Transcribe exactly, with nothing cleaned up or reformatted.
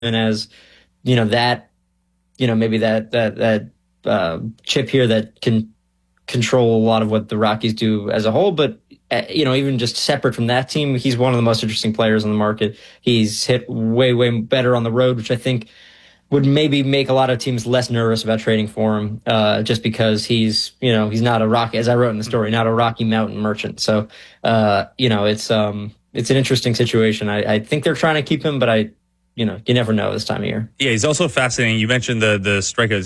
as, you know, that, you know, maybe that, that, that, uh, chip here that can control a lot of what the Rockies do as a whole. But, uh, you know, even just separate from that team, he's one of the most interesting players on the market. He's hit way, way better on the road, which I think would maybe make a lot of teams less nervous about trading for him, uh, just because he's, you know, he's not a Rocky, as I wrote in the story, not a Rocky Mountain merchant. So, uh, you know, it's, um, it's an interesting situation. I, I think they're trying to keep him, but I, you know, you never know this time of year. Yeah, he's also fascinating. You mentioned the, the strikeouts.